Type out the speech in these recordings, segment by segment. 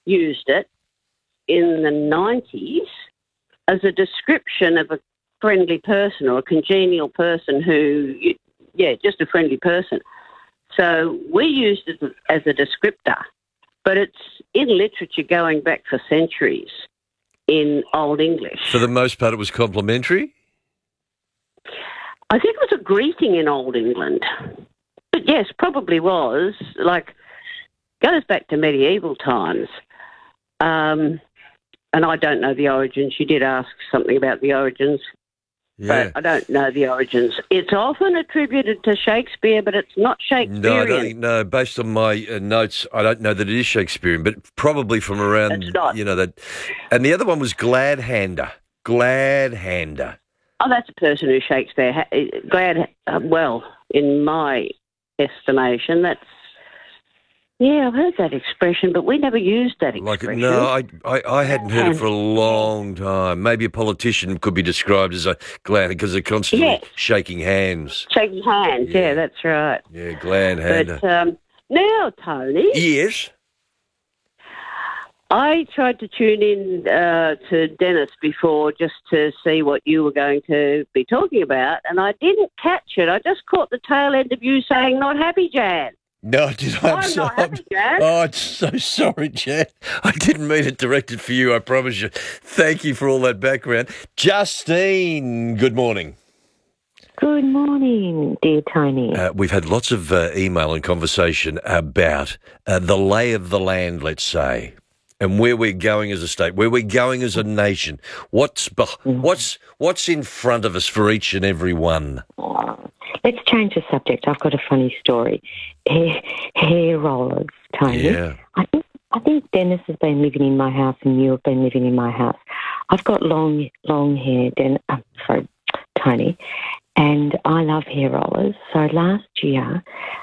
used it in the 90s as a description of a friendly person or a congenial person just a friendly person. So we used it as a descriptor, but it's in literature going back for centuries in Old English. For the most part, it was complimentary? I think it was a greeting in Old England. But yes, probably was. Goes back to medieval times. And I don't know the origins. You did ask something about the origins. Yeah. But I don't know the origins. It's often attributed to Shakespeare, but it's not Shakespearean. No, I don't think, no. Based on my notes, I don't know that it is Shakespearean, but probably from around, It's not. That. And the other one was Gladhander. Gladhander. Oh, that's a person who shakes their in my estimation, that's... Yeah, I've heard that expression, but we never used that expression. I hadn't heard it for a long time. Maybe a politician could be described as a glad because they're constantly shaking hands. Shaking hands, yeah, that's right. Yeah, glad hand. But now, Tony. Yes. I tried to tune in to Dennis before just to see what you were going to be talking about, and I didn't catch it. I just caught the tail end of you saying, "Not happy, Jan." No, I'm not happy, Jan. Oh, I'm so sorry, Jan. I didn't mean it directed for you, I promise you. Thank you for all that background. Justine, good morning. Good morning, dear Tony. We've had lots of email and conversation about the lay of the land, let's say, and where we're going as a state, where we're going as a nation. What's in front of us for each and every one? Let's change the subject. I've got a funny story. Hair rollers, Tony. Yeah. I think Dennis has been living in my house and you have been living in my house. I've got long hair, Tony, and I love hair rollers. So last year,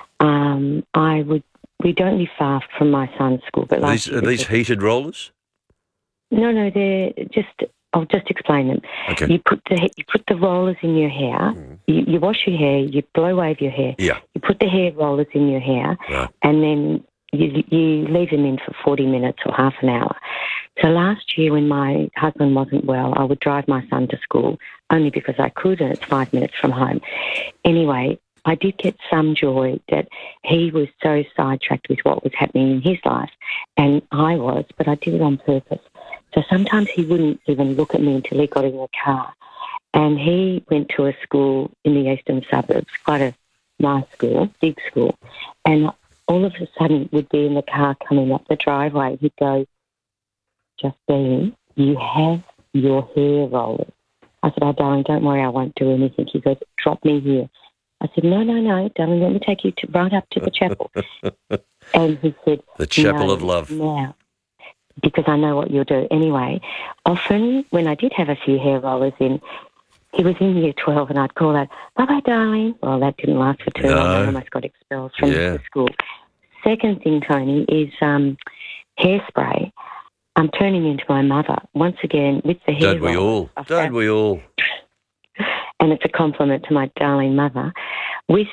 we don't live far from my son's school. But Are these heated rollers? No, they're just... I'll just explain them. Okay. You put the rollers in your hair. You wash your hair. You blow wave your hair. Yeah. You put the hair rollers in your hair, and then you leave them in for 40 minutes or half an hour. So last year, when my husband wasn't well, I would drive my son to school only because I could, and it's 5 minutes from home. Anyway, I did get some joy that he was so sidetracked with what was happening in his life, and I was, but I did it on purpose. So sometimes he wouldn't even look at me until he got in the car. And he went to a school in the eastern suburbs, quite a nice school, big school. And all of a sudden would be in the car coming up the driveway. He'd go, "Justine, you have your hair rollers." I said, "Oh, darling, don't worry, I won't do anything." He goes, "Drop me here." I said, no, darling, let me take you right up to the chapel. And he said, "The chapel no, of love." Now, because I know what you'll do. Anyway, often when I did have a few hair rollers in, he was in year 12 and I'd call out, "Bye-bye, darling." Well, that didn't last for too long. I almost got expelled from the school. Second thing, Tony, is hairspray. I'm turning into my mother. Once again, with the hair rollers. Don't we all? And it's a compliment to my darling mother. With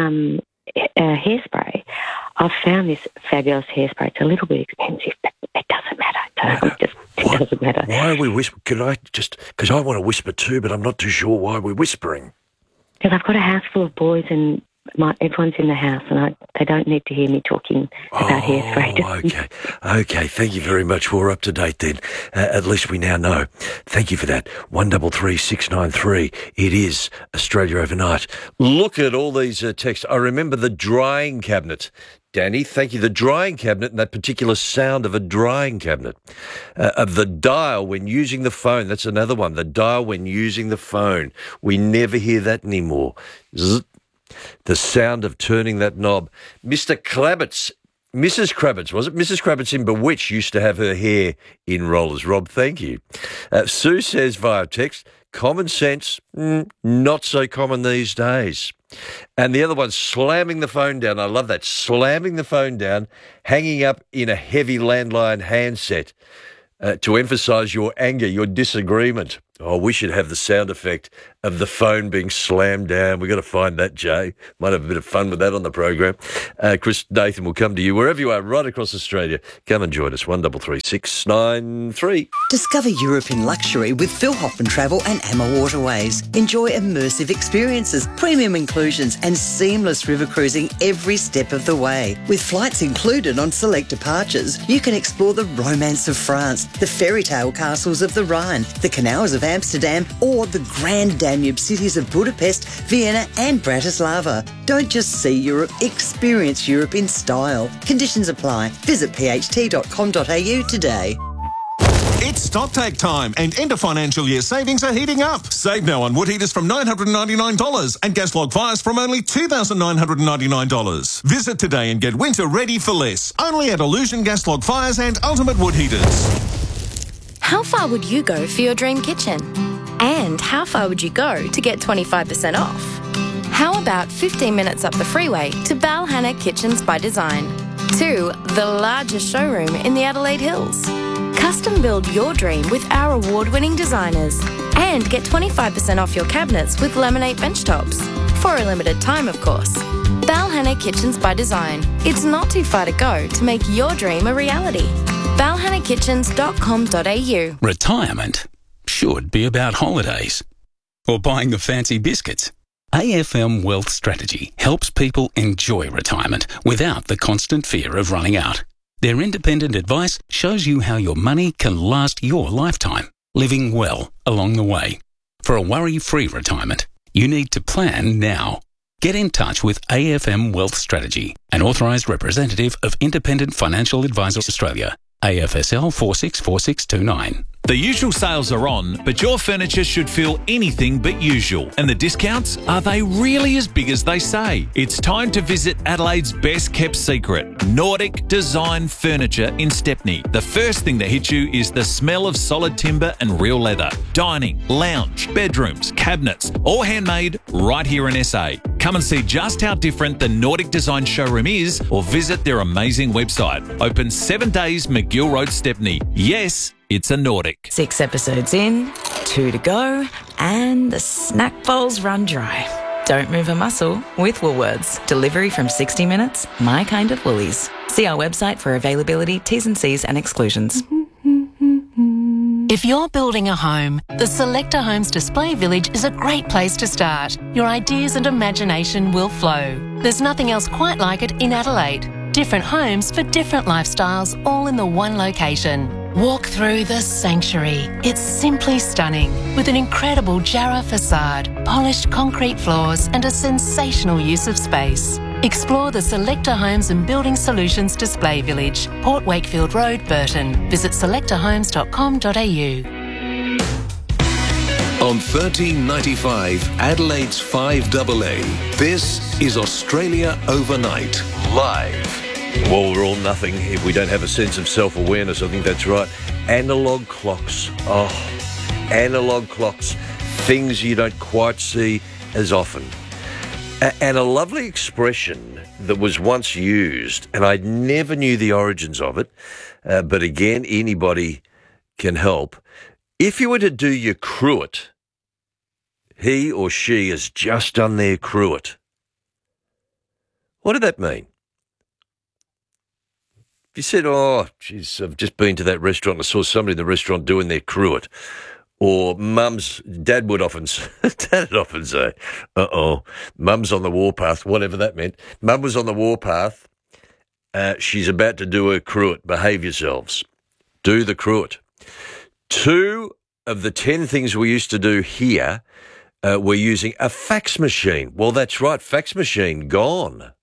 hairspray, I've found this fabulous hairspray. It's a little bit expensive, but it doesn't matter. It doesn't matter. Why are we whispering? Because I want to whisper too, but I'm not too sure why we're whispering. Because I've got a house full of boys and everyone's in the house, and they don't need to hear me talking about hairspray. Okay. Thank you very much. We're up to date then. At least we now know. Thank you for that. 133 693. It is Australia Overnight. Look at all these texts. I remember the drying cabinet. Danny, thank you. The drying cabinet and that particular sound of a drying cabinet. Of the dial when using the phone. That's another one. The dial when using the phone. We never hear that anymore. Zzz. The sound of turning that knob. Mr. Kravitz, Mrs. Kravitz, was it? Mrs. Kravitz in Bewitched used to have her hair in rollers. Rob, thank you. Sue says via text, common sense, not so common these days. And the other one, slamming the phone down. I love that. Slamming the phone down, hanging up in a heavy landline handset to emphasise your anger, your disagreement. Oh, we should have the sound effect of the phone being slammed down. We've got to find that, Jay. Might have a bit of fun with that on the program. Chris Nathan will come to you wherever you are, right across Australia. Come and join us, 133693. Discover Europe in luxury with Phil Hoffman Travel and Amma Waterways. Enjoy immersive experiences, premium inclusions and seamless river cruising every step of the way. With flights included on select departures, you can explore the romance of France, the fairy tale castles of the Rhine, the canals of Amsterdam or the grand Danube cities of Budapest, Vienna and Bratislava. Don't just see Europe, experience Europe in style. Conditions apply. Visit pht.com.au today. It's stocktake time and end of financial year savings are heating up. Save now on wood heaters from $999 and gas log fires from only $2,999. Visit today and get winter ready for less. Only at Illusion Gas Log Fires and Ultimate Wood Heaters. How far would you go for your dream kitchen? And how far would you go to get 25% off? How about 15 minutes up the freeway to Balhanna Kitchens by Design? To the largest showroom in the Adelaide Hills. Custom build your dream with our award-winning designers. And get 25% off your cabinets with laminate bench tops. For a limited time, of course. Balhanna Kitchens by Design. It's not too far to go to make your dream a reality. balhannakitchens.com.au. Retirement should be about holidays or buying the fancy biscuits. AFM Wealth Strategy helps people enjoy retirement without the constant fear of running out. Their independent advice shows you how your money can last your lifetime, living well along the way. For a worry-free retirement, you need to plan now. Get in touch with AFM Wealth Strategy, an authorised representative of Independent Financial Advisors Australia, AFSL 464629. The usual sales are on, but your furniture should feel anything but usual. And the discounts, are they really as big as they say? It's time to visit Adelaide's best kept secret, Nordic Design Furniture in Stepney. The first thing that hits you is the smell of solid timber and real leather. Dining, lounge, bedrooms, cabinets, all handmade right here in SA. Come and see just how different the Nordic Design showroom is or visit their amazing website. Open 7 days, McGill Road, Stepney. Yes, it's a Nordic. 6 episodes in, 2 to go, and the snack bowls run dry. Don't move a muscle with Woolworths. Delivery from 60 minutes, my kind of Woolies. See our website for availability, T's and C's and exclusions. If you're building a home, the Selector Homes Display Village is a great place to start. Your ideas and imagination will flow. There's nothing else quite like it in Adelaide. Different homes for different lifestyles, all in the one location. Walk through the sanctuary. It's simply stunning, with an incredible Jarrah facade, polished concrete floors and a sensational use of space. Explore the Selector Homes and Building Solutions Display Village, Port Wakefield Road, Burton. Visit selectorhomes.com.au. On 1395, Adelaide's 5AA, this is Australia Overnight, live. Well, we're all nothing if we don't have a sense of self-awareness. I think that's right. Analog clocks. Oh, analog clocks. Things you don't quite see as often. And a lovely expression that was once used, and I never knew the origins of it, but again, anybody can help. If you were to do your cruet, he or she has just done their cruet. What did that mean? If you said, oh, geez, I've just been to that restaurant and I saw somebody in the restaurant doing their cruet. Or Dad would often say, Mum's on the warpath, whatever that meant. Mum was on the warpath. She's about to do her cruet. Behave yourselves. Do the cruet. 2 of the 10 things we used to do here, we're using a fax machine. Well, that's right, fax machine, gone.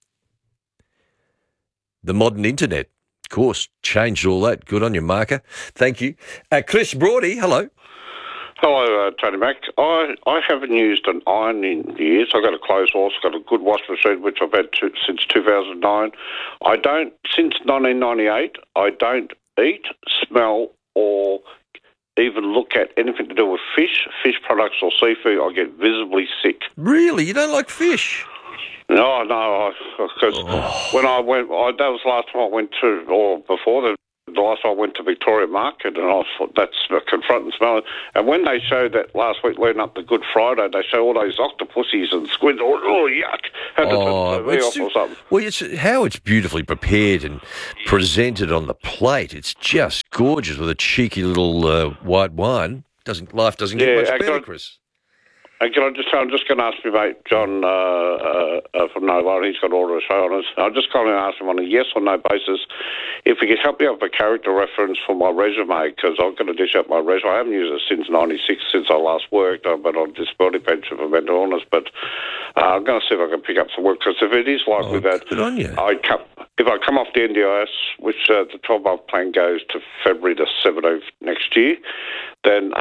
The modern internet, of course, changed all that. Good on you, Marker. Thank you. Chris Brody, hello. Hello, Tony Mac. I haven't used an iron in years. I've got a clothes horse, got a good wash machine, which I've had since 2009. Since 1998, I don't eat, smell, or even look at anything to do with fish products or seafood. I get visibly sick. Really? You don't like fish? No, because when I went, that was the last time I went to, or before, nice. I went to Victoria Market and I thought that's confront and smell. And when they showed that last week leading up to Good Friday, they show all those octopuses and squids. Oh, yuck. Had to turn the TV off or something. Well, it's how it's beautifully prepared and presented on the plate. It's just gorgeous with a cheeky little white wine. Life doesn't get much better, Chris. And can I just say, I'm just going to ask my mate, John from Nova, he's got order of show on us. I'm just going to ask him on a yes or no basis if he could help me out with a character reference for my resume, because I'm going to dish out my resume. I haven't used it since 96, since I last worked. I've been on disability pension for mental illness, but I'm going to see if I can pick up some work, because if it is likely that if I come off the NDIS, which the 12-month plan goes to February the 17th next year, then,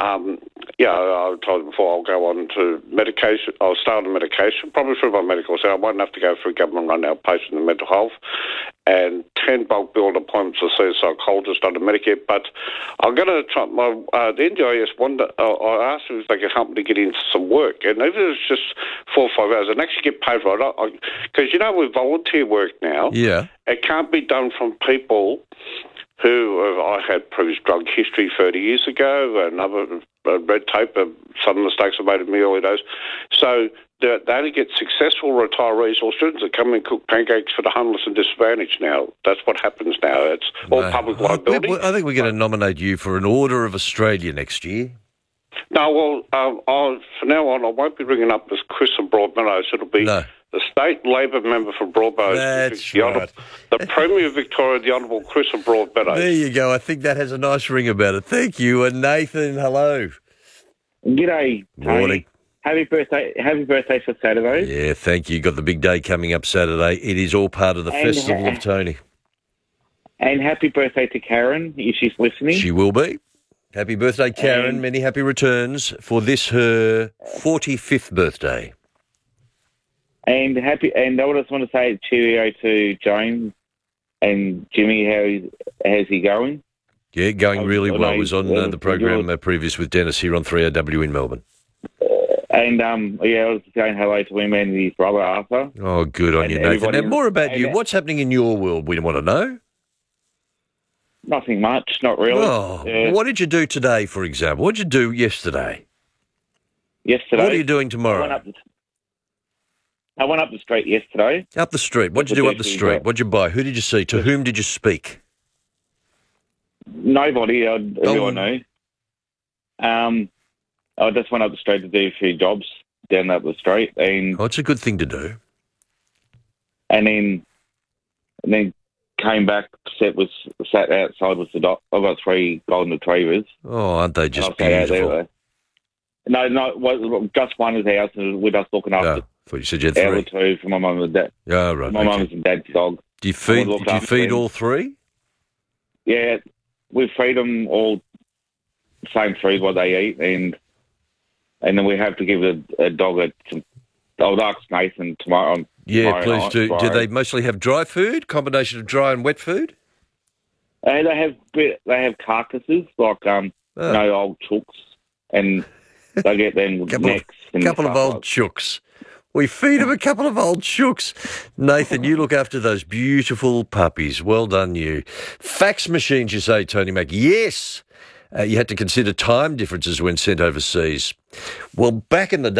I told you before, I'll go on to medication. I'll start on medication, probably through my medical center. I won't have to go through government-run outpatient and mental health, and 10 bulk billed appointments to see a psychologist under Medicare. But I'm going to try the NDIS I asked them if they could help me to get into some work, and even if it's just 4 or 5 hours, and actually get paid for it. Because, with volunteer work now, it can't be done from people who I had previous drug history 30 years ago, another red tape of some mistakes I made in my early days. So they only get successful retirees or students that come and cook pancakes for the homeless and disadvantaged now. That's what happens now. It's all public liability. I think we're going to nominate you for an Order of Australia next year. No, from now on, I won't be ringing up as Chris and Broadmeadows. It'll be the State Labor Member for Broadmeadows. That's right. The Premier of Victoria, the Honourable Chris and Broadmeadows. There you go. I think that has a nice ring about it. Thank you. And Nathan, hello. G'day, Tony. Morning. Happy birthday for Saturday. Yeah, thank you. Got the big day coming up Saturday. It is all part of the Festival of Tony. And happy birthday to Karen, if she's listening. She will be. Happy birthday, Karen. Many happy returns for this, her 45th birthday. And I just want to say cheerio to James and Jimmy. How's he going? Yeah, going really well. I was on the program previous with Dennis here on 3AW in Melbourne. I was saying hello to him and his brother Arthur. Oh, good on you, Nathan. Now, more about you. What's happening in your world? We want to know. Nothing much, not really. Oh, what did you do today, for example? What did you do yesterday? Yesterday. What are you doing tomorrow? I went up the street yesterday. Up the street. What did you do up the street? What did you buy? Who did you see? To whom did you speak? Nobody. Who I knew. I just went up the street to do a few jobs down up the street, and it's a good thing to do. And then came back. Sat outside with the dog. I've got 3 golden retrievers. Oh, aren't they just beautiful? No, just one is ours. We're just looking after. I thought you said you had 3. Or 2 for my mum and dad. Yeah, right. My mum's and dad's dog. Do you feed all 3? Yeah, we feed them all the same food what they eat, and then we have to give a dog I'll ask Nathan tomorrow. Yeah, please do. Do they mostly have dry food? Combination of dry and wet food? They have carcasses like old chooks, and they get them necks. A couple of old chooks. We feed them a couple of old chooks. Nathan, you look after those beautiful puppies. Well done, you. Fax machines, you say, Tony Mack. Yes. You had to consider time differences when sent overseas. Well, back in my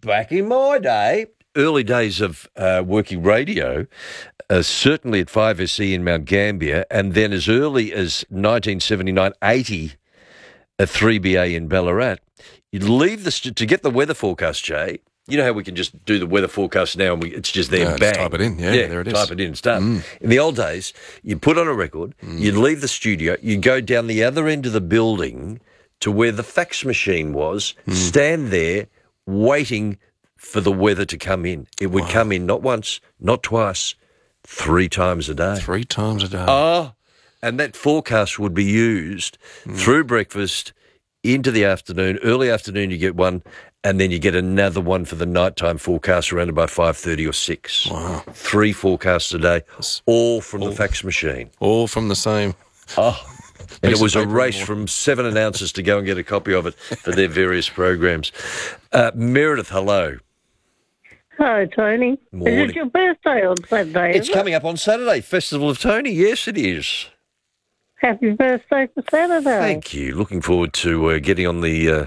day, early days of working radio, certainly at 5SE in Mount Gambier, and then as early as 1979-80 at 3BA in Ballarat, you'd leave to get the weather forecast, Jay. You know how we can just do the weather forecast now and it's just there, bang. Just type it in, there it is. Type it in, it's done. In the old days, you'd put on a record, you'd leave the studio, you'd go down the other end of the building to where the fax machine was, stand there waiting for the weather to come in. It would come in not once, not twice, 3 times a day. 3 times a day. Oh, and that forecast would be used through breakfast into the afternoon. Early afternoon you get one, and then you get another one for the nighttime forecast around about 5:30 or 6. Wow. 3 forecasts a day, all from the fax machine. All from the same. Oh, and it was a race from 7 announcers to go and get a copy of it for their various programs. Meredith, hello. Hello, Tony. Morning. Is it your birthday on Saturday? It's coming up on Saturday, Festival of Tony. Yes, it is. Happy birthday for Saturday. Thank you. Looking forward to getting on the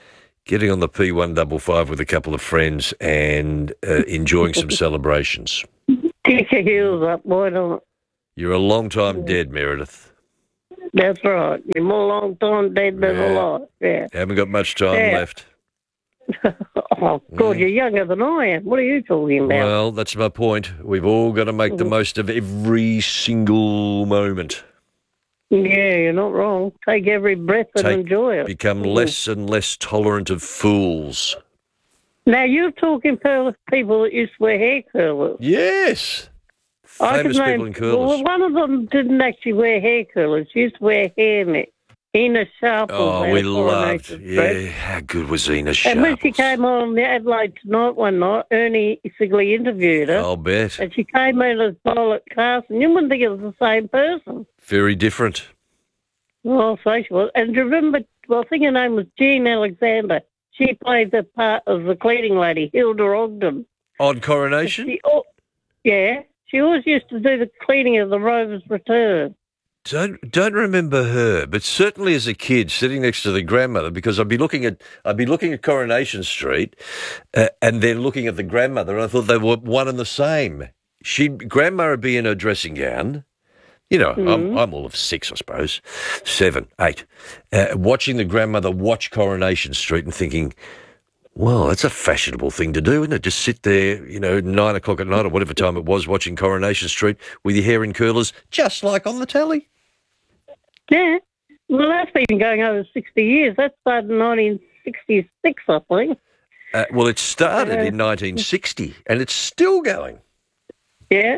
P155 with a couple of friends and enjoying some celebrations. Kick your heels up, why not? You're a long time dead, Meredith. That's right. You're more long time dead than alive. Yeah. Haven't got much time left. Oh, God, you're younger than I am. What are you talking about? Well, that's my point. We've all got to make the most of every single moment. Yeah, you're not wrong. Take every breath and enjoy it. Become less and less tolerant of fools. Now, you're talking people that used to wear hair curlers. Yes. Famous people in curlers. Well, one of them didn't actually wear hair curlers. She used to wear hairnet. Ina Sharp. Oh, we loved. Yeah, how good was Ina Sharp? And when she came on the Adelaide Tonight one night, Ernie Sigley interviewed her. I'll bet. And she came in as Violet Carson. You wouldn't think it was the same person. Very different. Well, so she was. And do you remember, I think her name was Jean Alexander. She played the part of the cleaning lady, Hilda Ogden. On Coronation? She always used to do the cleaning of the Rover's Return. Don't remember her, but certainly as a kid, sitting next to the grandmother, because I'd be looking at Coronation Street, and then looking at the grandmother, and I thought they were one and the same. Grandma would be in her dressing gown. You know, I'm all of 6, I suppose, 7, 8, watching the grandmother watch Coronation Street and thinking, well, that's a fashionable thing to do, isn't it? Just sit there, 9 o'clock at night or whatever time it was, watching Coronation Street with your hair in curlers, just like on the telly. Yeah. Well, that's been going over 60 years. That started in 1966, I think. Well, it started in 1960, and it's still going. Yeah.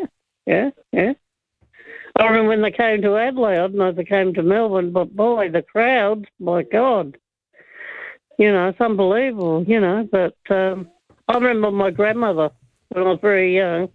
I remember when they came to Adelaide. I don't know if they came to Melbourne, but boy, the crowds, my God. It's unbelievable, But I remember my grandmother when I was very young.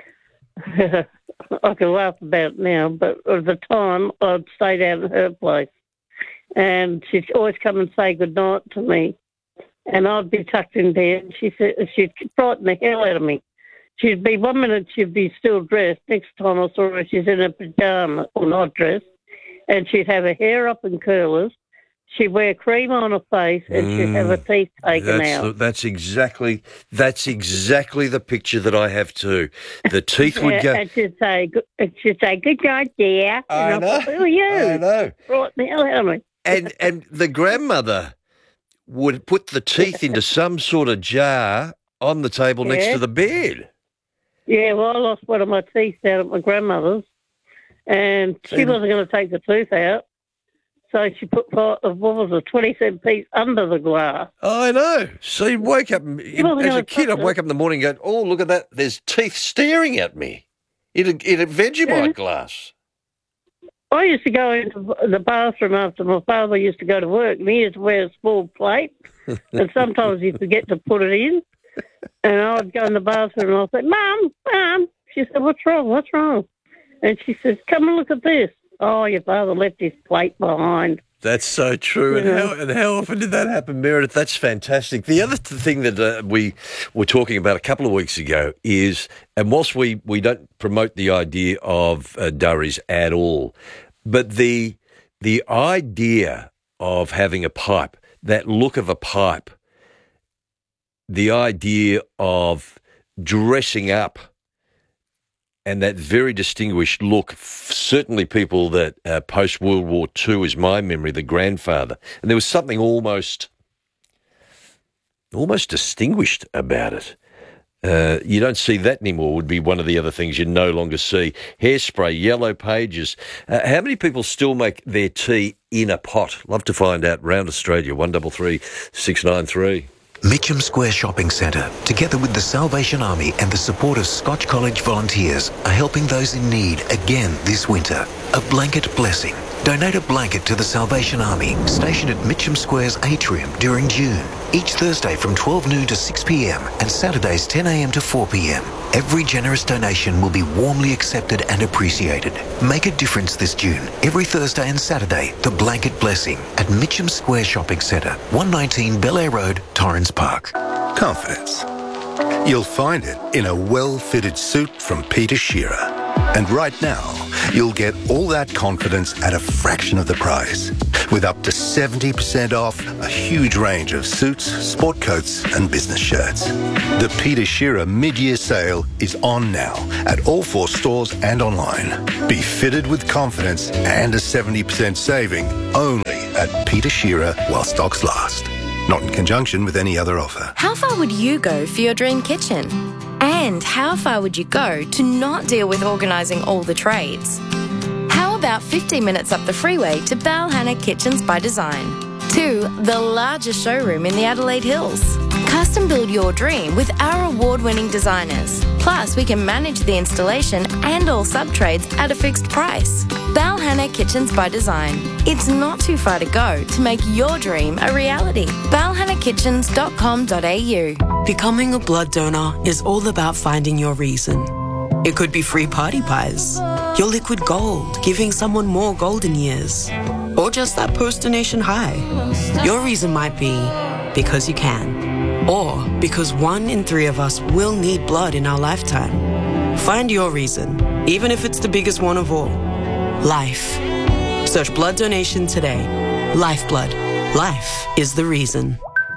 I can laugh about it now, but at the time I'd stay down at her place. And she'd always come and say goodnight to me. And I'd be tucked in bed. She'd frighten the hell out of me. She'd be, 1 minute she'd be still dressed. Next time I saw her, she's in her pyjama, or not dressed. And she'd have her hair up in curlers. She'd wear cream on her face, and she'd have her teeth taken out. That's exactly the picture that I have too. The teeth would go. And she'd say, "Good night, dear." I know. Who are you? I know. Right the hell out of me. And the grandmother would put the teeth into some sort of jar on the table next to the bed. Yeah, well, I lost one of my teeth out at my grandmother's, and she wasn't going to take the tooth out. So she put, 20-cent piece under the glass. I know. So you'd wake up, as a kid, I'd wake up in the morning and go, oh, look at that, there's teeth staring at me. It'd Vegemite glass. I used to go into the bathroom after my father used to go to work, and he used to wear a small plate, and sometimes he forget to put it in. And I'd go in the bathroom and I'd say, Mum. She said, what's wrong? And she says, come and look at this. Oh, your father left his plate behind. That's so true. And how often did that happen, Meredith? That's fantastic. The other thing that we were talking about a couple of weeks ago is, and whilst we don't promote the idea of durries at all, but the idea of having a pipe, that look of a pipe, the idea of dressing up and that very distinguished look, certainly people that post-World War II is my memory, the grandfather. And there was something almost distinguished about it. You don't see that anymore, would be one of the other things you no longer see. Hairspray, yellow pages. How many people still make their tea in a pot? Love to find out. Round Australia, 133 693. Mitcham Square Shopping Centre, together with the Salvation Army and the support of Scotch College volunteers, are helping those in need again this winter. A blanket blessing. Donate a blanket to the Salvation Army, stationed at Mitcham Square's atrium during June. Each Thursday from 12 noon to 6 p.m. and Saturdays 10 a.m. to 4 p.m. Every generous donation will be warmly accepted and appreciated. Make a difference this June. Every Thursday and Saturday, the Blanket Blessing at Mitcham Square Shopping Centre, 119 Bel-Air Road, Torrens Park. Confidence. You'll find it in a well-fitted suit from Peter Shearer. And right now, you'll get all that confidence at a fraction of the price. With up to 70% off a huge range of suits, sport coats and business shirts. The Peter Shearer mid-year sale is on now at all 4 stores and online. Be fitted with confidence and a 70% saving only at Peter Shearer while stocks last. Not in conjunction with any other offer. How far would you go for your dream kitchen? And how far would you go to not deal with organising all the trades? How about 15 minutes up the freeway to Balhanna Kitchens by Design? 2, the largest showroom in the Adelaide Hills. Custom build your dream with our award-winning designers. Plus, we can manage the installation and all sub-trades at a fixed price. Balhanna Kitchens by Design. It's not too far to go to make your dream a reality. balhannakitchens.com.au. Becoming a blood donor is all about finding your reason. It could be free party pies, your liquid gold, giving someone more golden years, or just that post-donation high. Your reason might be because you can, or because 1 in 3 of us will need blood in our lifetime. Find your reason, even if it's the biggest one of all. Life. Search blood donation today. Lifeblood. Life is the reason.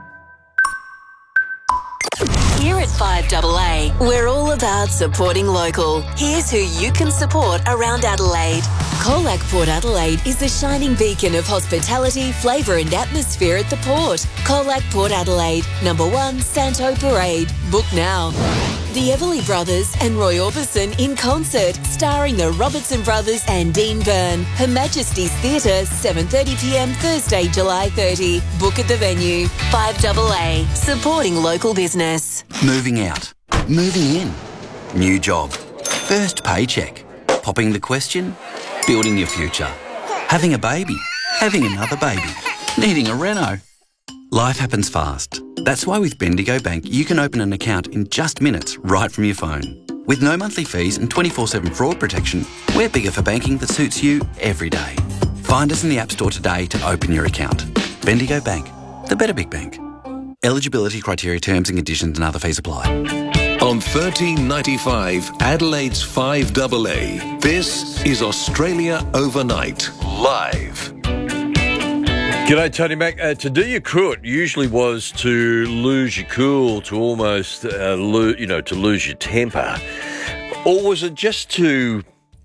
Here at 5AA, we're all about supporting local. Here's who you can support around Adelaide. Colac Port Adelaide is the shining beacon of hospitality, flavour and atmosphere at the port. Colac Port Adelaide, number 1 Santo Parade. Book now. The Everly Brothers and Roy Orbison in concert, starring the Robertson Brothers and Dean Byrne. Her Majesty's Theatre, 7:30pm Thursday, July 30. Book at the venue. 5AA, supporting local business. Moving out. Moving in. New job. First paycheck. Popping the question. Building your future. Having a baby. Having another baby. Needing a reno. Life happens fast. That's why with Bendigo Bank, you can open an account in just minutes right from your phone. With no monthly fees and 24/7 fraud protection, we're bigger for banking that suits you every day. Find us in the App Store today to open your account. Bendigo Bank, the better big bank. Eligibility criteria, terms and conditions and other fees apply. On 1395 Adelaide's 5AA, this is Australia Overnight, live. G'day, Tony Mac. To do your cruet usually was to lose your cool, to almost, to lose your temper. Or was it just to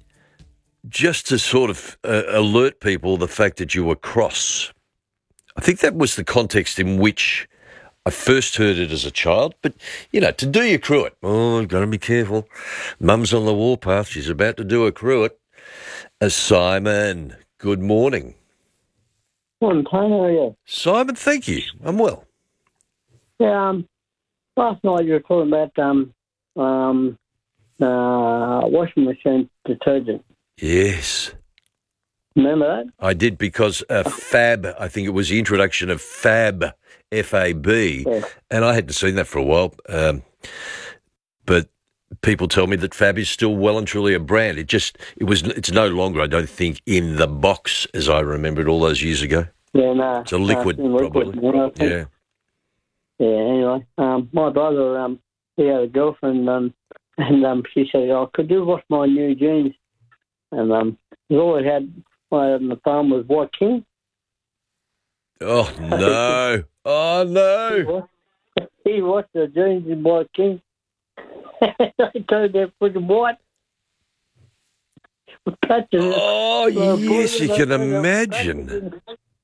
sort of alert people the fact that you were cross? I think that was the context in which I first heard it as a child. But, to do your cruet, I've got to be careful. Mum's on the warpath. She's about to do a cruet. Simon, good morning. Morning, Tony. How are you? Simon, thank you. I'm well. Yeah, last night you were talking about washing machine detergent. Yes. Remember that? I did, because Fab, I think it was the introduction of Fab, F-A-B, yeah. And I hadn't seen that for a while. But people tell me that Fab is still well and truly a brand. It's no longer, I don't think, in the box as I remembered all those years ago. Yeah, no. It's a liquid, probably. Yeah. Yeah, anyway. My brother, he had a girlfriend, and she said, could you wash my new jeans? And all I had on the farm was White King. Oh, no. Oh, no. He washed the jeans in White King. I told them put them white. Oh, yes, you can imagine.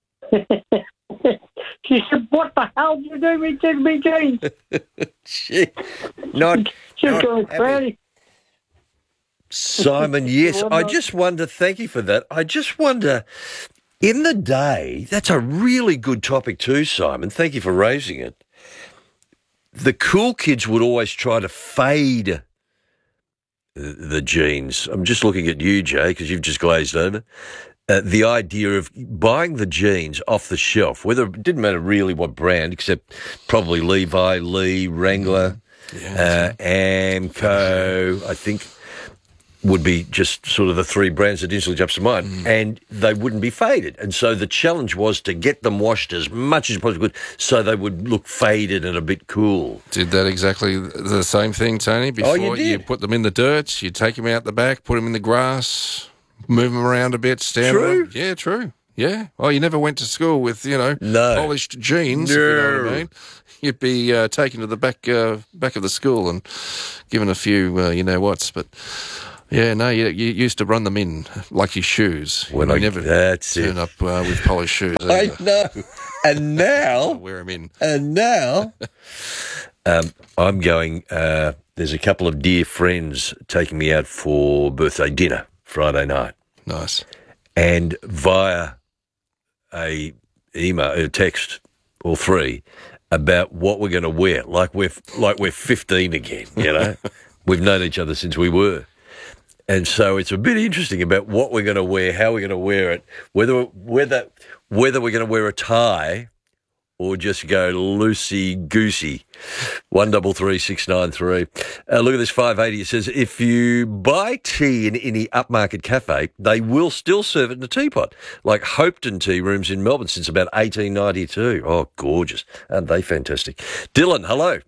She said, what the hell did you do to me jeans? She not happy. Simon, yes. I just wonder, thank you for that. I just wonder, in the day, that's a really good topic too, Simon. Thank you for raising it. The cool kids would always try to fade the jeans. I'm just looking at you, Jay, because you've just glazed over. The idea of buying the jeans off the shelf, whether it didn't matter really what brand, except probably Levi, Lee, Wrangler, Amco, I think. would be just sort of the three brands that instantly jumps to mind, and they wouldn't be faded. And so the challenge was to get them washed as much as possible so they would look faded and a bit cool. Did that exactly the same thing, Tony? Before you put them in the dirt, you take them out the back, put them in the grass, move them around a bit, stand them. Yeah, true. Yeah. Oh, you never went to school with, polished jeans, if you know what I mean. You'd be taken to the back of the school and given a few you-know-whats, but... Yeah, no, you used to run them in like your shoes. When you never turn up with polished shoes. I know. And now... wear them in. And now... I'm going... there's a couple of dear friends taking me out for birthday dinner Friday night. Nice. And via a text or three about what we're going to wear, like we're 15 again, We've known each other since we were. And so it's a bit interesting about what we're going to wear, how we're going to wear it, whether we're going to wear a tie or just go loosey-goosey. 133693. Look at this 580. It says, if you buy tea in any upmarket cafe, they will still serve it in a teapot, like Hopeton Tea Rooms in Melbourne since about 1892. Oh, gorgeous. Aren't they fantastic? Dylan, hello.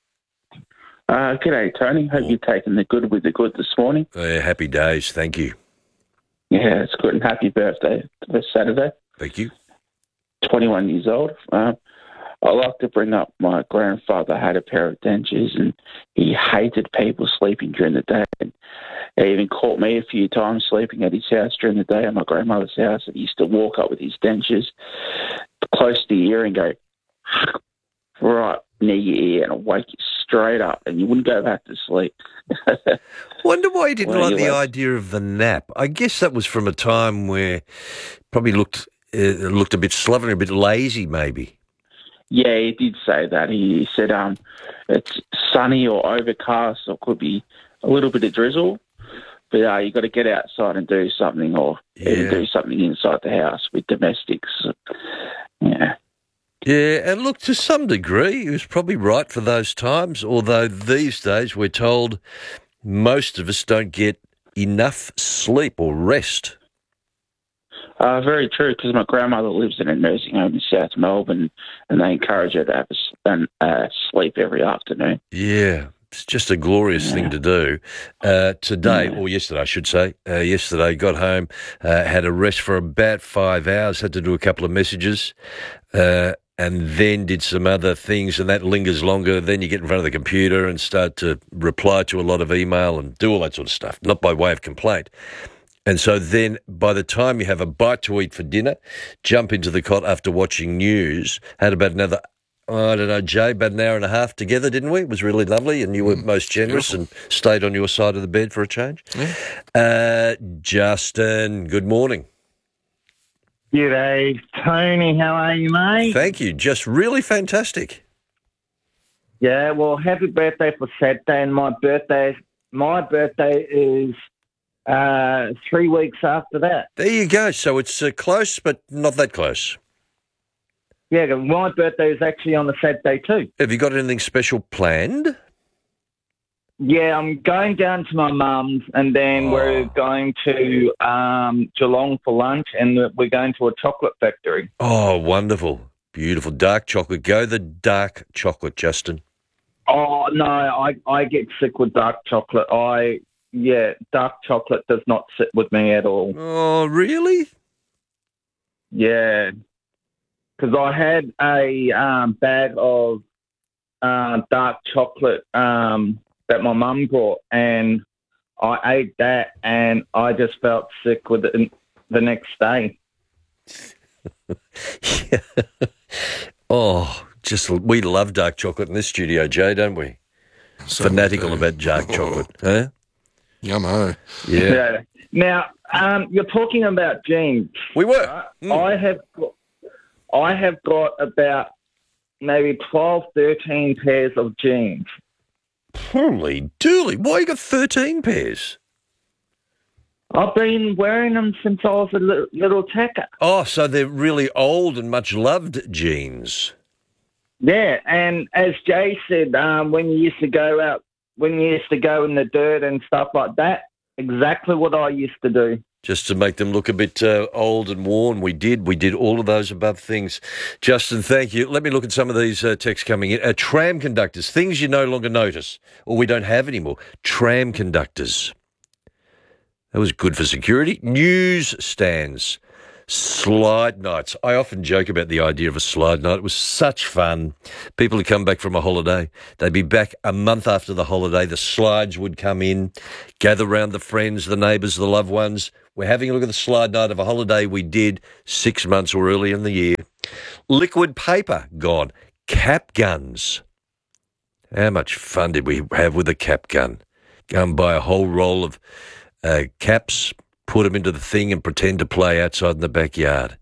G'day, Tony. Hope you're taking the good with the good this morning. Happy days. Thank you. Yeah, it's good, and happy birthday this Saturday. Thank you. 21 years old. I like to bring up my grandfather had a pair of dentures, and he hated people sleeping during the day. And he even caught me a few times sleeping at his house during the day, at my grandmother's house. And he used to walk up with his dentures close to your ear and go right near your ear and wake you straight up, and you wouldn't go back to sleep. Wonder why he didn't like the idea of the nap. I guess that was from a time where probably looked a bit slovenly, a bit lazy, maybe. Yeah, he did say that. He said it's sunny or overcast, or could be a little bit of drizzle, but you got to get outside and do something, or even do something inside the house with domestics. Yeah. Yeah, and look, to some degree, he was probably right for those times, although these days we're told most of us don't get enough sleep or rest. Very true, because my grandmother lives in a nursing home in South Melbourne, and they encourage her to have sleep every afternoon. Yeah, it's just a glorious thing to do. Today, or yesterday, I should say, got home, had a rest for about 5 hours, had to do a couple of messages, and then did some other things, and that lingers longer. Then you get in front of the computer and start to reply to a lot of email and do all that sort of stuff, not by way of complaint. And so then by the time you have a bite to eat for dinner, jump into the cot after watching news, had about another, Jay, about an hour and a half together, didn't we? It was really lovely, and you were most generous and stayed on your side of the bed for a change. Yeah. Justin, good morning. G'day, Tony. How are you, mate? Thank you. Just really fantastic. Yeah, well, happy birthday for Saturday, and my birthday is 3 weeks after that. There you go. So it's close, but not that close. Yeah, my birthday is actually on the Saturday too. Have you got anything special planned? Yeah, I'm going down to my mum's, and then we're going to Geelong for lunch, and we're going to a chocolate factory. Oh, wonderful. Beautiful. Dark chocolate. Go the dark chocolate, Justin. Oh, no, I get sick with dark chocolate. Dark chocolate does not sit with me at all. Oh, really? Yeah, because I had a bag of dark chocolate that my mum brought, and I ate that, and I just felt sick with it the next day. Oh, we love dark chocolate in this studio, Jay, don't we? So fanatical about dark chocolate, huh? Yummo. Yeah. Now, you're talking about jeans. We were. Right? I have got about maybe 12, 13 pairs of jeans. Holy dooly. Why you got 13 pairs? I've been wearing them since I was a little tacker. Oh, so they're really old and much loved jeans. Yeah, and as Jay said, when you used to go in the dirt and stuff like that, exactly what I used to do. Just to make them look a bit old and worn. We did all of those above things. Justin, thank you. Let me look at some of these texts coming in. Tram conductors, things you no longer notice or we don't have anymore. Tram conductors. That was good for security. News stands. Slide nights. I often joke about the idea of a slide night. It was such fun. People would come back from a holiday. They'd be back a month after the holiday. The slides would come in, gather round the friends, the neighbours, the loved ones. We're having a look at the slide night of a holiday we did 6 months or early in the year. Liquid paper, gone. Cap guns. How much fun did we have with a cap gun? Go and buy a whole roll of caps, put them into the thing and pretend to play outside in the backyard.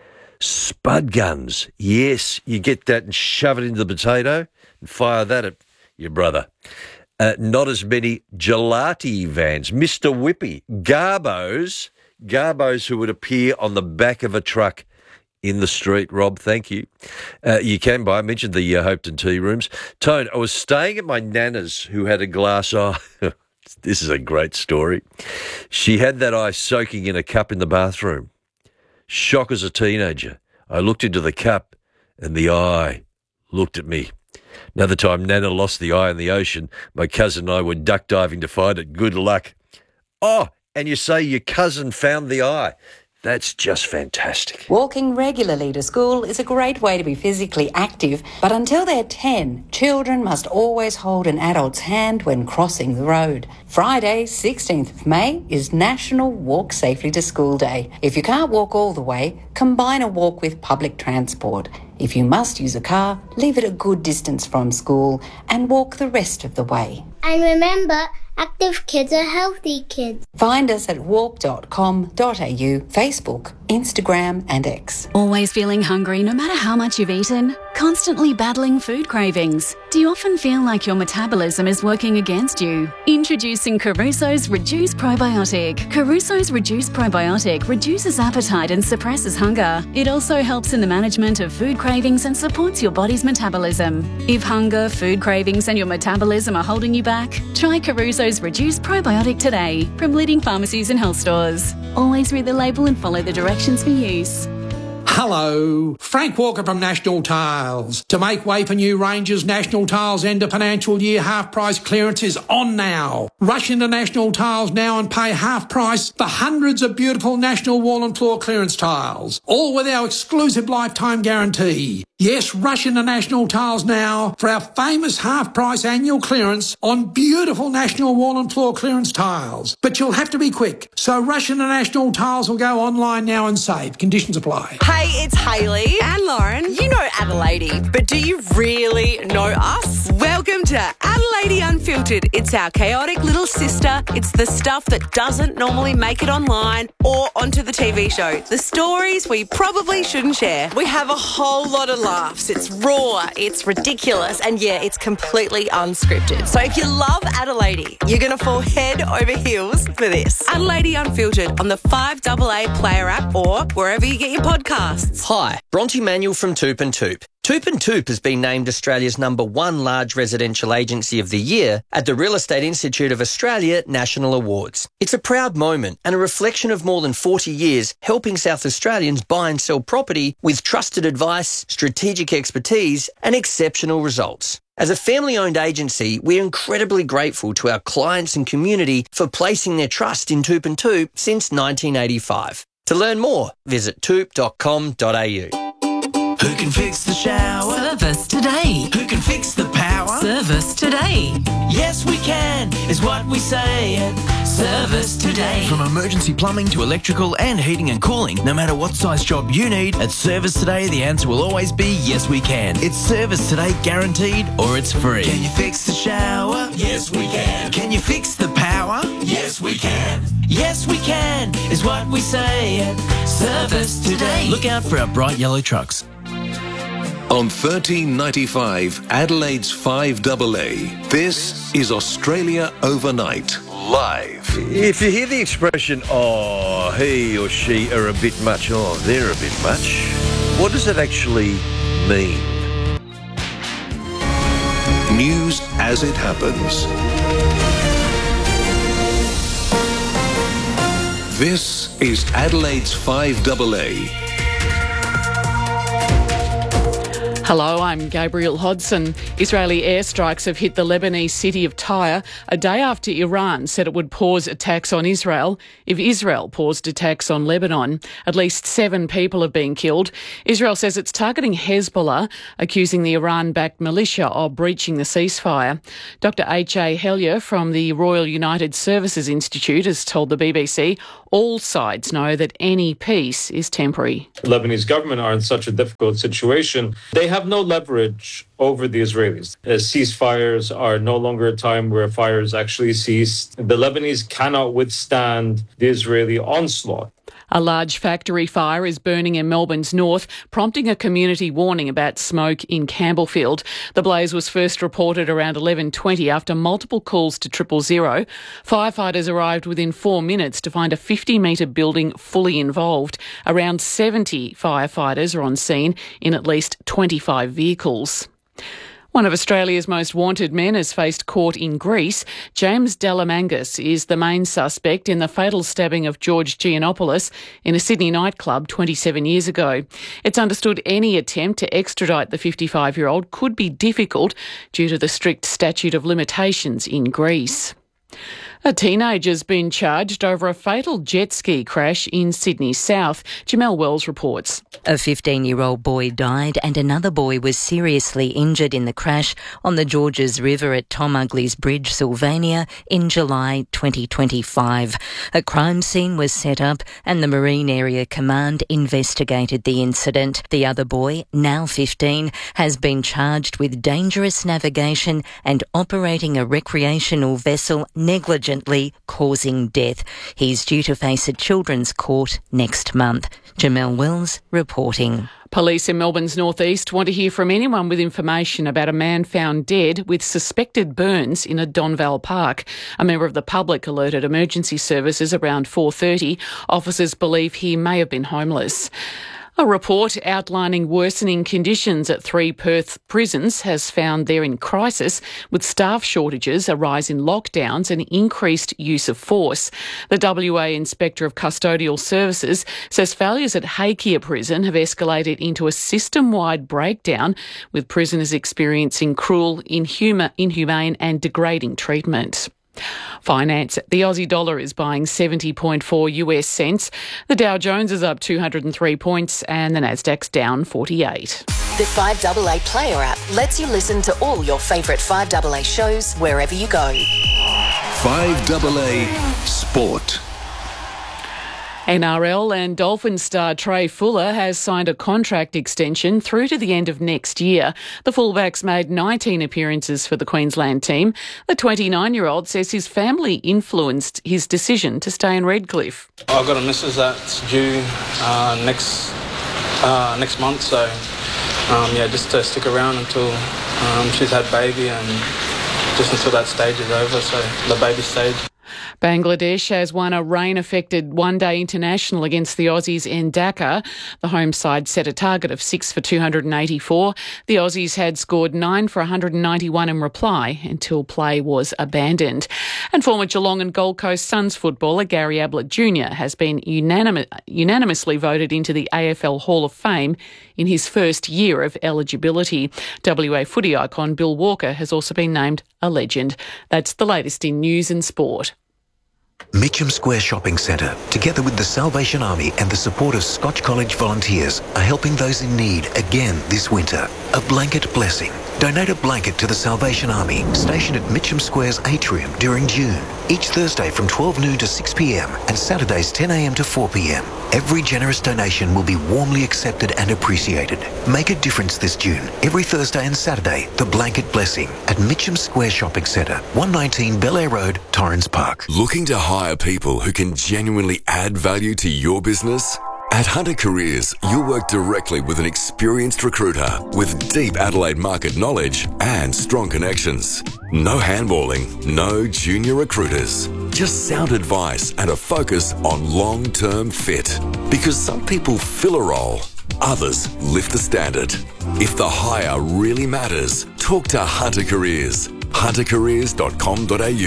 Spud guns. Yes, you get that and shove it into the potato and fire that at your brother. Not as many gelati vans. Mr. Whippy. Garbos who would appear on the back of a truck in the street. Rob, thank you. You can buy. I mentioned the Hopeton tea rooms. Tone, I was staying at my nana's who had a glass eye. This is a great story. She had that eye soaking in a cup in the bathroom. Shock as a teenager. I looked into the cup and the eye looked at me. Another time Nana lost the eye in the ocean. My cousin and I were duck diving to find it. Good luck. Oh, and you say your cousin found the eye. That's just fantastic. Walking regularly to school is a great way to be physically active, but until they're 10, children must always hold an adult's hand when crossing the road. Friday, 16th of May, is National Walk Safely to School Day. If you can't walk all the way, combine a walk with public transport. If you must use a car, leave it a good distance from school and walk the rest of the way. And remember, active kids are healthy kids. Find us at walk.com.au, Facebook, Instagram and X. Always feeling hungry no matter how much you've eaten? Constantly battling food cravings? Do you often feel like your metabolism is working against you? Introducing Caruso's Reduce Probiotic. Caruso's Reduce Probiotic reduces appetite and suppresses hunger. It also helps in the management of food cravings and supports your body's metabolism. If hunger, food cravings and your metabolism are holding you back, try Caruso's Reduce Probiotic today from leading pharmacies and health stores. Always read the label and follow the directions for use. Hello, Frank Walker from National Tiles. To make way for new ranges, National Tiles end of financial year half price clearance is on now. Rush into National Tiles now and pay half price for hundreds of beautiful National wall and floor clearance tiles, all with our exclusive lifetime guarantee. Yes, rush into National Tiles now for our famous half price annual clearance on beautiful National wall and floor clearance tiles. But you'll have to be quick, so rush into National Tiles or go online now and save. Conditions apply. Hey, it's Hayley and Lauren. You know Adelaide, but do you really know us? Welcome to Adelaide Unfiltered. It's our chaotic little sister. It's the stuff that doesn't normally make it online or onto the TV show. The stories we probably shouldn't share. We have a whole lot of laughs. It's raw, it's ridiculous, and yeah, it's completely unscripted. So if you love Adelaide, you're going to fall head over heels for this. Adelaide Unfiltered on the 5AA Player app or wherever you get your podcasts. Hi, Bronte Manuel from Toop and Toop. Toop and Toop has been named Australia's #1 large residential agency of the year at the Real Estate Institute of Australia National Awards. It's a proud moment and a reflection of more than 40 years helping South Australians buy and sell property with trusted advice, strategic expertise and exceptional results. As a family-owned agency, we're incredibly grateful to our clients and community for placing their trust in Toop and Toop since 1985. To learn more, visit toop.com.au. Who can fix the shower? Service today. Who can fix the power? Service today. Yes, we can, is what we say at Service Today. From emergency plumbing to electrical and heating and cooling, no matter what size job you need, at Service Today, the answer will always be yes, we can. It's Service Today guaranteed or it's free. Can you fix the shower? Yes, we can. Can you fix the power? Yes, we can. Yes, we can, is what we say at Service Today. Look out for our bright yellow trucks. On 1395 Adelaide's 5AA, this is Australia Overnight, live. If you hear the expression, oh, he or she are a bit much, oh, they're a bit much, what does it actually mean? News as it happens. This is Adelaide's 5AA. Hello, I'm Gabrielle Hodson. Israeli airstrikes have hit the Lebanese city of Tyre a day after Iran said it would pause attacks on Israel if Israel paused attacks on Lebanon. At least 7 people have been killed. Israel says it's targeting Hezbollah, accusing the Iran-backed militia of breaching the ceasefire. Dr H.A. Hellier from the Royal United Services Institute has told the BBC all sides know that any peace is temporary. The Lebanese government are in such a difficult situation. They have no leverage over the Israelis. Ceasefires are no longer a time where fires actually cease. The Lebanese cannot withstand the Israeli onslaught. A large factory fire is burning in Melbourne's north, prompting a community warning about smoke in Campbellfield. The blaze was first reported around 11:20 after multiple calls to 000. Firefighters arrived within 4 minutes to find a 50-metre building fully involved. Around 70 firefighters are on scene in at least 25 vehicles. One of Australia's most wanted men has faced court in Greece. James Delamangas is the main suspect in the fatal stabbing of George Giannopoulos in a Sydney nightclub 27 years ago. It's understood any attempt to extradite the 55-year-old could be difficult due to the strict statute of limitations in Greece. A teenager's been charged over a fatal jet ski crash in Sydney South. Jamelle Wells reports. A 15-year-old boy died and another boy was seriously injured in the crash on the Georges River at Tom Ugley's Bridge, Sylvania, in July 2025. A crime scene was set up and the Marine Area Command investigated the incident. The other boy, now 15, has been charged with dangerous navigation and operating a recreational vessel negligently causing death. He's due to face a children's court next month. Jamelle Wells reporting. Police in Melbourne's northeast want to hear from anyone with information about a man found dead with suspected burns in a Donval park. A member of the public alerted emergency services around 4:30. Officers believe he may have been homeless. A report outlining worsening conditions at 3 Perth prisons has found they're in crisis, with staff shortages, a rise in lockdowns and increased use of force. The WA Inspector of Custodial Services says failures at Hakea Prison have escalated into a system-wide breakdown, with prisoners experiencing cruel, inhumane and degrading treatment. Finance. The Aussie dollar is buying 70.4 US cents. The Dow Jones is up 203 points and the Nasdaq's down 48. The 5AA Player app lets you listen to all your favourite 5AA shows wherever you go. 5AA Sport. NRL and Dolphins star Trey Fuller has signed a contract extension through to the end of next year. The fullback's made 19 appearances for the Queensland team. The 29-year-old says his family influenced his decision to stay in Redcliffe. I've got a missus that's due next month, so just to stick around until she's had baby and just until that stage is over, so the baby stage. Bangladesh has won a rain-affected one-day international against the Aussies in Dhaka. The home side set a target of 6 for 284. The Aussies had scored 9 for 191 in reply until play was abandoned. And former Geelong and Gold Coast Suns footballer Gary Ablett Jr. has been unanimously voted into the AFL Hall of Fame in his first year of eligibility. WA footy icon Bill Walker has also been named a legend. That's the latest in news and sport. Mitcham Square Shopping Centre, together with the Salvation Army and the support of Scotch College volunteers, are helping those in need again this winter. A blanket blessing. Donate a blanket to the Salvation Army, stationed at Mitcham Square's atrium during June. Each Thursday from 12 noon to 6 p.m. and Saturdays 10 a.m. to 4 p.m. Every generous donation will be warmly accepted and appreciated. Make a difference this June. Every Thursday and Saturday, the blanket blessing at Mitcham Square Shopping Centre, 119 Bel-Air Road, Torrens Park. Looking to hire people who can genuinely add value to your business? At Hunter Careers, you'll work directly with an experienced recruiter with deep Adelaide market knowledge and strong connections. No handballing, no junior recruiters. Just sound advice and a focus on long-term fit. Because some people fill a role, others lift the standard. If the hire really matters, talk to Hunter Careers. huntercareers.com.au.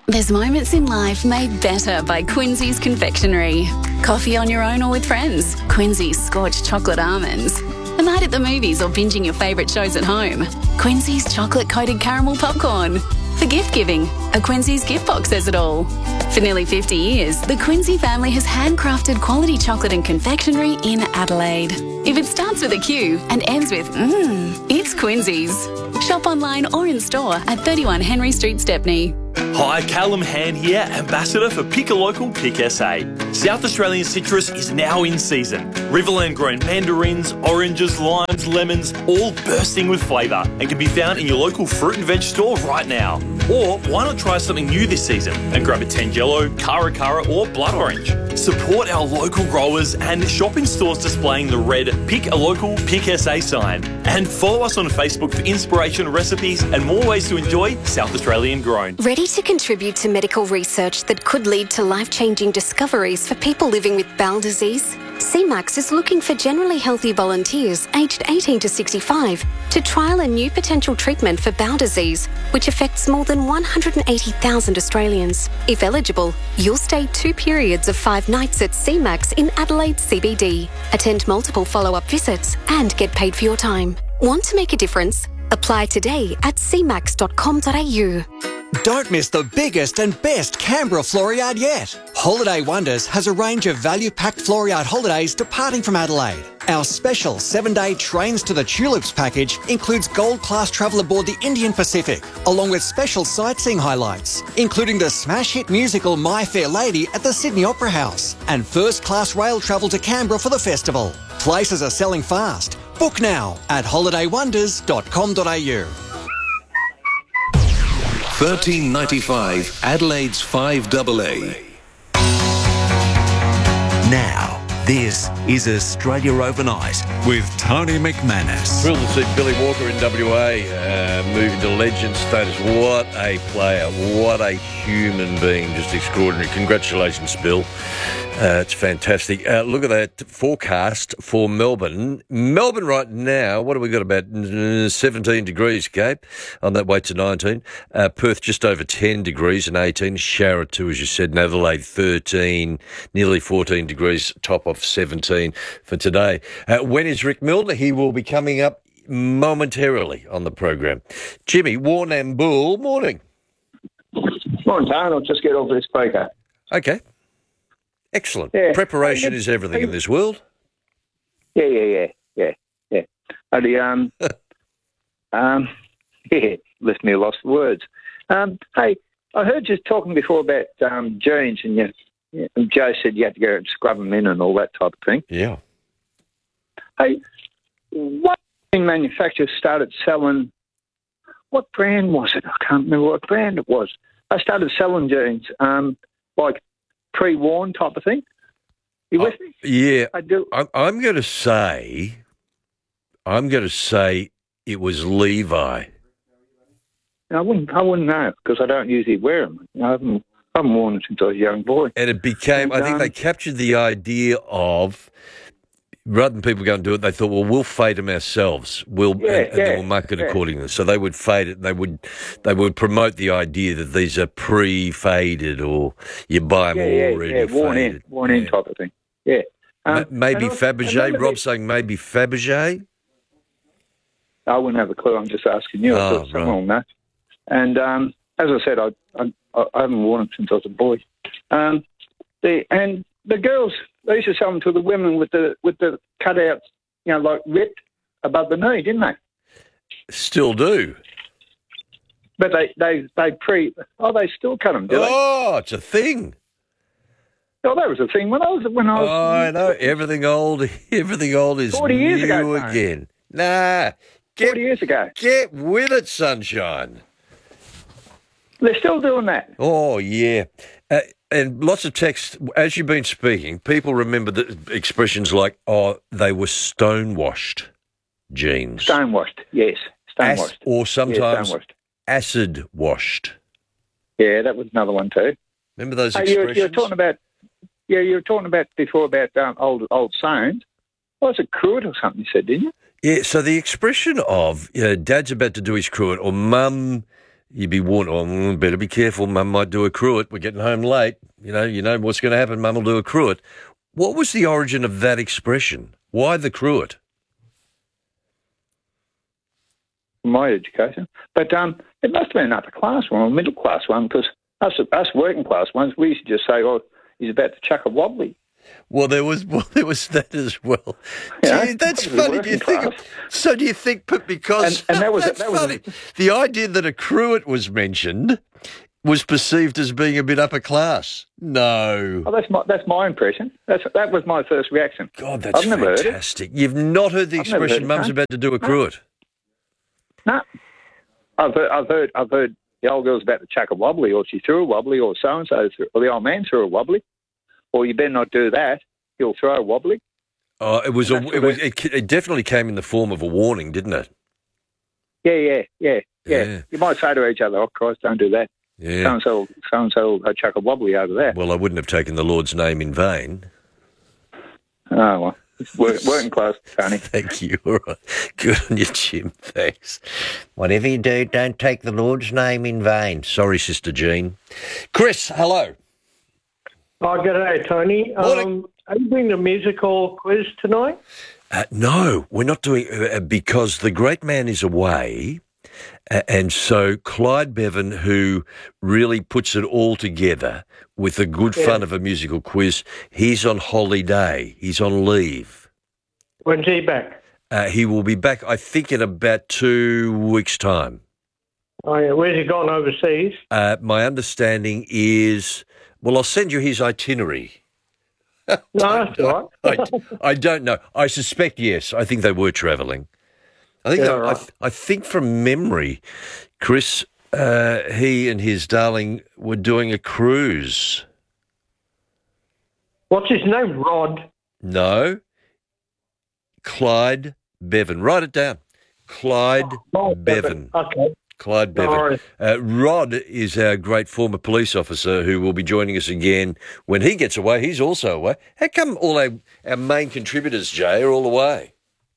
There's moments in life made better by Quincy's Confectionery. Coffee on your own or with friends. Quincy's Scorched Chocolate Almonds. A night at the movies or binging your favourite shows at home. Quincy's Chocolate-Coated Caramel Popcorn. For gift giving, a Quincy's gift box says it all. For nearly 50 years, the Quincy family has handcrafted quality chocolate and confectionery in Adelaide. If it starts with a Q and ends with it's Quincy's. Shop online or in store at 31 Henry Street, Stepney. Hi, Callum Hand here, Ambassador for Pick a Local, Pick SA. South Australian citrus is now in season. Riverland grown mandarins, oranges, limes, lemons, all bursting with flavour and can be found in your local fruit and veg store right now. Or why not try something new this season and grab a Tangelo, Cara Cara or Blood Orange. Support our local growers and shop in stores displaying the red Pick a Local, Pick SA sign. And follow us on Facebook for inspiration, recipes and more ways to enjoy South Australian grown. Ready to contribute to medical research that could lead to life-changing discoveries for people living with bowel disease? CMAX is looking for generally healthy volunteers aged 18 to 65 to trial a new potential treatment for bowel disease, which affects more than 180,000 Australians. If eligible, you'll stay 2 periods of 5 nights at CMAX in Adelaide CBD, attend multiple follow-up visits and get paid for your time. Want to make a difference? Apply today at cmax.com.au. Don't miss the biggest and best Canberra Floriade yet. Holiday Wonders has a range of value-packed Floriade holidays departing from Adelaide. Our special 7-day Trains to the Tulips package includes gold-class travel aboard the Indian Pacific, along with special sightseeing highlights, including the smash hit musical My Fair Lady at the Sydney Opera House, and first-class rail travel to Canberra for the festival. Places are selling fast. Book now at holidaywonders.com.au. 1395 Adelaide's 5AA. Now, this is Australia Overnight with Tony McManus. Thrilled to see Billy Walker in WA moving to legend status. What a player. What a human being. Just extraordinary. Congratulations, Bill. It's fantastic. Look at that forecast for Melbourne. Melbourne right now, what have we got? About 17 degrees, Gabe, on that way to 19. Perth just over 10 degrees and 18. Sharra too, as you said. And Adelaide 13, nearly 14 degrees, top of 17 for today. When is Rick Milner? He will be coming up momentarily on the program. Jimmy Warrnambool, morning. Morning, Tone. I'll just get over the speaker. Okay. Excellent. Yeah. Preparation is everything in this world. Yeah. Left me lost for words. Hey, I heard you talking before about jeans, and Joe said you had to go and scrub them in and all that type of thing. Yeah. Hey, what manufacturer started selling? What brand was it? I can't remember what brand it was. I started selling jeans, like pre-worn type of thing. You with me? Yeah. I do. I'm going to say it was Levi. I wouldn't know because I don't usually wear them. I haven't worn them since I was a young boy. And it became, I think they captured the idea of, rather than people go and do it, they thought, well, we'll fade them ourselves. And then we'll market accordingly. So they would fade it. They would promote the idea that these are pre-faded, or you buy them already faded. Worn in type of thing. Yeah. Maybe Fabergé. Rob's saying maybe Fabergé. I wouldn't have a clue. I'm just asking you. I thought something on that. And as I said, I haven't worn them since I was a boy. The girls, they used to sell them to the women with the cutouts, like ripped above the knee, didn't they? Still do. But they still cut them, do they? Oh, it's a thing. Oh, that was a thing when I was. Oh, I know. Everything old is 40 years new ago, again. Nah. 40 years ago. Get with it, sunshine. They're still doing that. Oh, yeah. And lots of text, as you've been speaking, people remember the expressions like, oh, they were stonewashed jeans. Stonewashed, yes. Stonewashed. Or sometimes acid washed. Yeah, that was another one too. Remember those expressions? You were talking about, you were talking about before about old sayings. Was it cruet or something you said, didn't you? Yeah, so the expression of, Dad's about to do his cruet, or Mum, you'd be warned, oh, better be careful, Mum might do a cruet. We're getting home late. You know what's going to happen, Mum will do a cruet. What was the origin of that expression? Why the cruet? My education. But it must have been an upper class one or middle class one, because us working class ones, we used to just say, oh, he's about to chuck a wobbly. Well, there was that as well. Gee, that's funny. Do you think because and that was funny. The idea that a cruet was mentioned was perceived as being a bit upper class. No. Oh, that's my impression. That was my first reaction. God, that's I've never fantastic. You've not heard the expression "Mum's about to do a cruet"? No. I've heard the old girl's about to chuck a wobbly, or she threw a wobbly, or so and so, or the old man threw a wobbly. Or you better not do that. He'll throw a wobbly. Oh, it definitely came in the form of a warning, didn't it? Yeah. You might say to each other, "Oh Christ, don't do that." Yeah. So and so will chuck a wobbly over there. Well, I wouldn't have taken the Lord's name in vain. Oh well, working class, Tony. Thank you. All right, good on you, Jim. Thanks. Whatever you do, don't take the Lord's name in vain. Sorry, Sister Jean. Chris, hello. Oh, g'day, Tony. Are you doing the musical quiz tonight? No, we're not doing because the great man is away, and so Clyde Bevan, who really puts it all together with the good fun of a musical quiz, he's on holiday. He's on leave. When's he back? He will be back, I think, in about 2 weeks' time. Oh, yeah. Where's he gone overseas? My understanding is... Well, I'll send you his itinerary. No, that's all right. I don't know. I suspect yes. I think they were travelling. I think from memory, Chris, he and his darling were doing a cruise. What's his name? Rod? No. Clyde Bevan. Write it down. Clyde Bevan. Okay. Clyde Bevan. Rod is our great former police officer who will be joining us again when he gets away. He's also away. How come all our main contributors, Jay, are all away?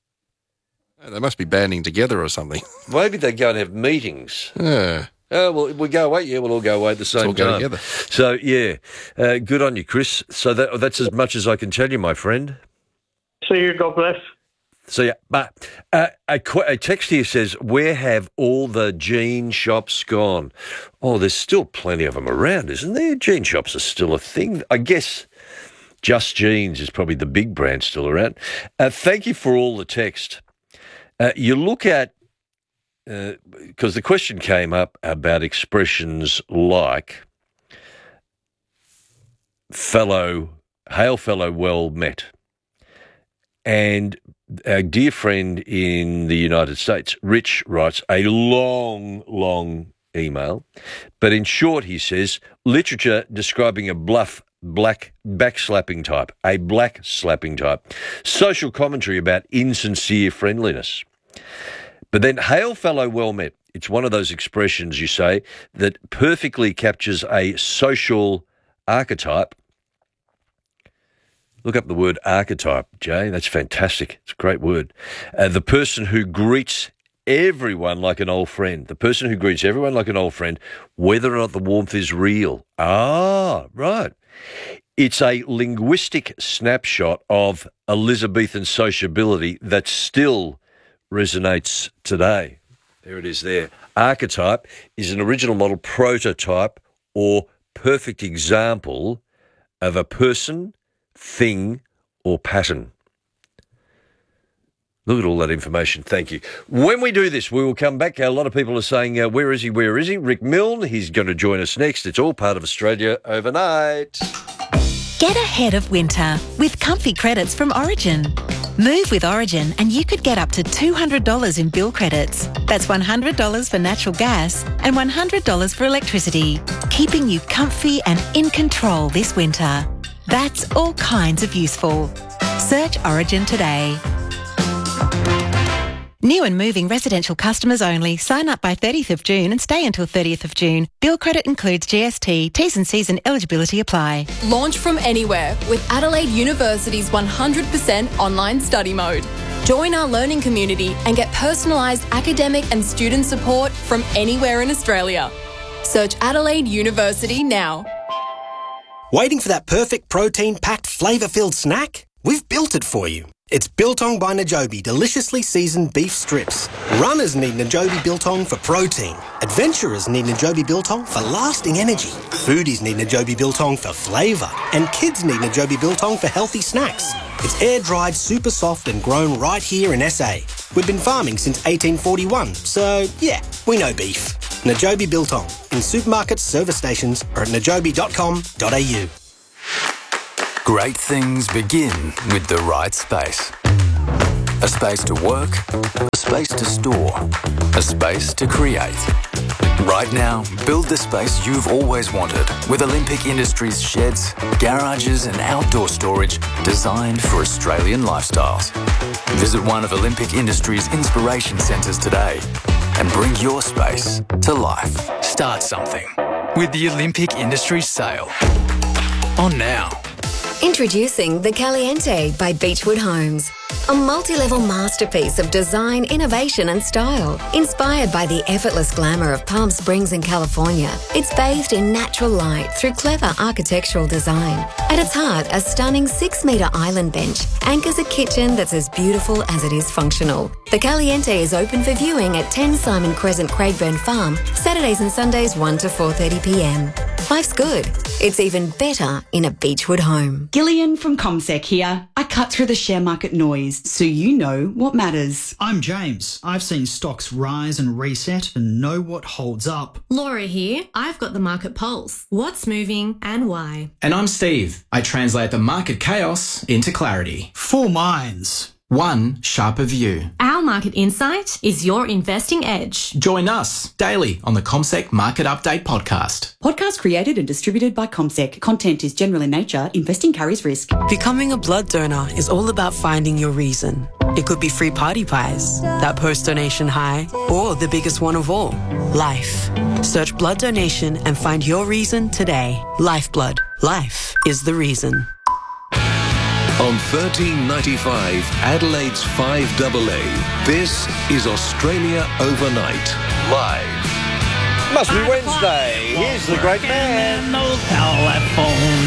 They must be banding together or something. Maybe they go and have meetings. Yeah. Oh, well, we go away. Yeah, we'll all go away at the same time. Together. So, yeah, good on you, Chris. So that's as much as I can tell you, my friend. See you. God bless. So, yeah, but a text here says, where have all the jean shops gone? Oh, there's still plenty of them around, isn't there? Jean shops are still a thing. I guess Just Jeans is probably the big brand still around. Thank you for all the text. You look at, because the question came up about expressions like hail fellow, well met. And our dear friend in the United States, Rich, writes a long, long email. But in short, he says, literature describing a black backslapping type, a black slapping type. Social commentary about insincere friendliness. But then, hail fellow, well met. It's one of those expressions, you say, that perfectly captures a social archetype. Look up the word archetype, Jay. That's fantastic. It's a great word. The person who greets everyone like an old friend. The person who greets everyone like an old friend, whether or not the warmth is real. Ah, right. It's a linguistic snapshot of Elizabethan sociability that still resonates today. There it is there. Archetype is an original model prototype or perfect example of a person, thing, or pattern. Look at all that information. Thank you. When we do this, we will come back. A lot of people are saying, where is he? Where is he? Rick Milne, he's going to join us next. It's all part of Australia Overnight. Get ahead of winter with comfy credits from Origin. Move with Origin and you could get up to $200 in bill credits. That's $100 for natural gas and $100 for electricity, keeping you comfy and in control this winter. That's all kinds of useful. Search Origin today. New and moving residential customers only. Sign up by 30th of June and stay until 30th of June. Bill credit includes GST. T's and C's and eligibility apply. Launch from anywhere with Adelaide University's 100% online study mode. Join our learning community and get personalised academic and student support from anywhere in Australia. Search Adelaide University now. Waiting for that perfect protein-packed, flavour-filled snack? We've built it for you. It's Biltong by Najobi deliciously seasoned beef strips. Runners need Najobi Biltong for protein. Adventurers need Najobi Biltong for lasting energy. Foodies need Najobi Biltong for flavour. And kids need Najobi Biltong for healthy snacks. It's air-dried, super soft and grown right here in SA. We've been farming since 1841, so yeah, we know beef. Najobi Biltong in supermarkets, service stations or at najobi.com.au. Great things begin with the right space. A space to work, a space to store, a space to create. Right now, build the space you've always wanted with Olympic Industries sheds, garages and outdoor storage designed for Australian lifestyles. Visit one of Olympic Industries' inspiration centres today and bring your space to life. Start something with the Olympic Industries sale. On now. Introducing the Caliente by Beechwood Homes. A multi-level masterpiece of design, innovation and style. Inspired by the effortless glamour of Palm Springs in California, it's bathed in natural light through clever architectural design. At its heart, a stunning 6-metre island bench anchors a kitchen that's as beautiful as it is functional. The Caliente is open for viewing at 10 Simon Crescent, Craigburn Farm, Saturdays and Sundays 1 to 4:30pm. Life's good. It's even better in a Beechwood home. Gillian from CommSec here. I cut through the share market noise so you know what matters. I'm James. I've seen stocks rise and reset and know what holds up. Laura here. I've got the market pulse. What's moving and why? And I'm Steve. I translate the market chaos into clarity. 4 minds. One sharper view. Our market insight is your investing edge. Join us daily on the CommSec Market Update podcast. Podcast created and distributed by CommSec. Content is general in nature. Investing carries risk. Becoming a blood donor is all about finding your reason. It could be free party pies, that post-donation high, or the biggest one of all, life. Search blood donation and find your reason today. Lifeblood. Life is the reason. On 1395 Adelaide's 5AA, this is Australia Overnight. Live. Must be Wednesday. Here's the great man. No telephone